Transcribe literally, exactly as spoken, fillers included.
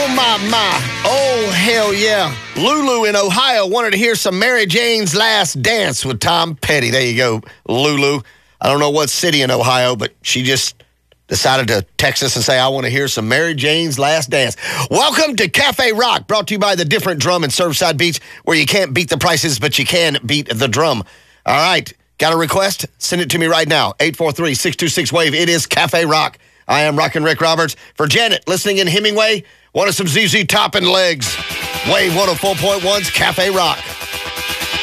my, my. Oh, hell yeah. Lulu in Ohio wanted to hear some Mary Jane's Last Dance with Tom Petty. There you go, Lulu. I don't know what city in Ohio, but she just decided to text us and say, I want to hear some Mary Jane's Last Dance. Welcome to Cafe Rock, brought to you by the Different Drum in Surfside Beach, where you can't beat the prices, but you can beat the drum. All right, got a request? Send it to me right now, eight four three, six two six, WAVE. It is Cafe Rock. I am Rockin' Rick Roberts. For Janet, listening in Hemingway, wanted some Z Z Top and Legs. WAVE one oh four point one's Cafe Rock.